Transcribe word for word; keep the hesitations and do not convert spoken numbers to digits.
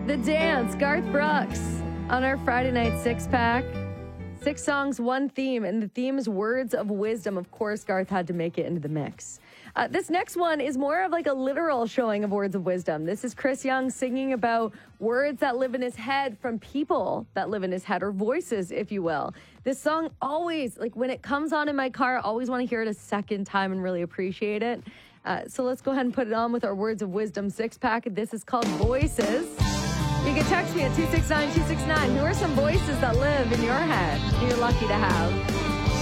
The Dance, Garth Brooks, on our Friday night six-pack. Six songs, one theme, and the theme is words of wisdom. Of course, Garth had to make it into the mix. Uh, this next one is more of like a literal showing of words of wisdom. This is Chris Young singing about words that live in his head from people that live in his head, or voices, if you will. This song always, like when it comes on in my car, I always want to hear it a second time and really appreciate it. Uh, so let's go ahead and put it on with our words of wisdom six-pack. This is called Voices. You can text me at two six nine two six nine. Who are some voices that live in your head you're lucky to have?